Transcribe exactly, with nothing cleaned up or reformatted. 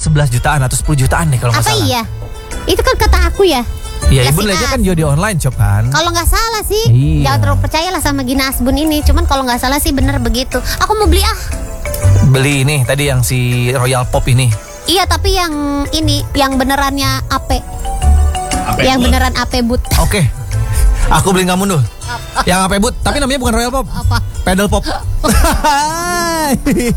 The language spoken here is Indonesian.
sebelas jutaan atau sepuluh jutaan nih kalau nggak Apa salah. iya? Itu kan kata aku ya. Iya, Ya, ibu si lihatnya As. kan Jodi online shop kan. Kalau nggak salah sih, Iya. jangan terlalu percayalah sama Gina Asbun ini. Cuman kalau nggak salah sih bener begitu. Aku mau beli ah. Beli ini tadi yang si Royal Pop ini. Iya, tapi yang ini, yang benerannya A P. Apa Yang itu? beneran A P boot. Oke. Aku beli kamu dulu. Yang apa but? Tapi namanya bukan Royal Pop. Apa? Pedal Pop.